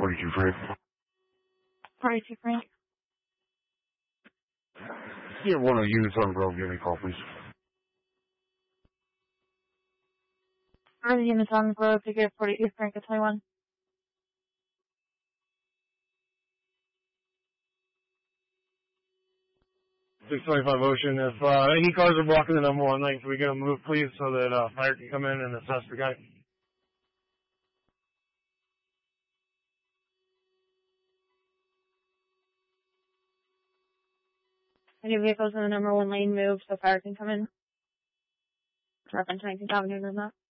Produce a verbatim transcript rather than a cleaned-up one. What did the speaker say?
forty-two Frank. forty-two Frank. Yeah, one of the units on Grove, give me a call, please. Are the units on the road to get forty-two Frank at twenty-one? six twenty-five Ocean. If uh, any cars are blocking the number one lane, can we get them moved, please, so that uh, fire can come in and assess the guy? Any vehicles in the number one lane move so fire can come in? Reference nineteen Avenue or not?